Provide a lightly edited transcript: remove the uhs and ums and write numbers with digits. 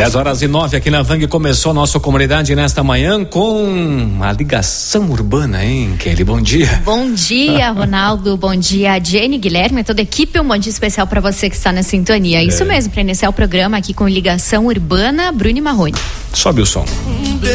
10h09 aqui na Vang, começou a nossa comunidade nesta manhã com a ligação urbana, hein, Kelly? Bom dia. Bom dia, Ronaldo. Bom dia, Jenny, Guilherme, toda a equipe. Um bom dia especial para você que está na sintonia. Isso mesmo, para iniciar o programa aqui com ligação urbana, Bruno e Marrone. Sobe o som.